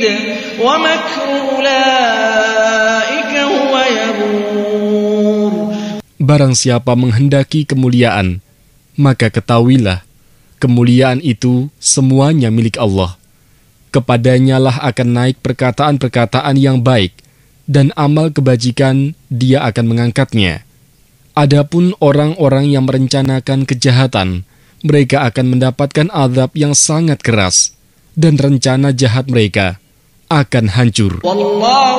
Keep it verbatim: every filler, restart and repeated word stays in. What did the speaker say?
Barang siapa menghendaki kemuliaan, maka ketahuilah, kemuliaan itu semuanya milik Allah. Kepadanya lah akan naik perkataan-perkataan yang baik, dan amal kebajikan Dia akan mengangkatnya. Adapun orang-orang yang merencanakan kejahatan, mereka akan mendapatkan azab yang sangat keras, dan rencana jahat mereka akan hancur.